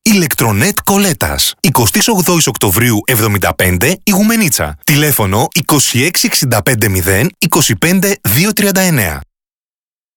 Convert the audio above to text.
Ηλεκτρονέτ Κολέτας. 28 Οκτωβρίου 75 Ιγουμενίτσα. Τηλέφωνο 2665 0 25 239.